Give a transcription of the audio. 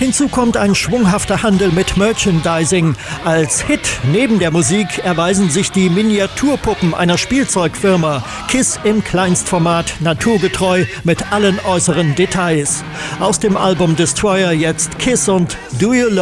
Hinzu kommt ein schwunghafter Handel mit Merchandising. Als Hit neben der Musik erweisen sich die Miniaturpuppen einer Spielzeugfirma. KISS im Kleinstformat, naturgetreu mit allen äußeren Details. Aus dem Album Destroyer jetzt KISS und Do You Love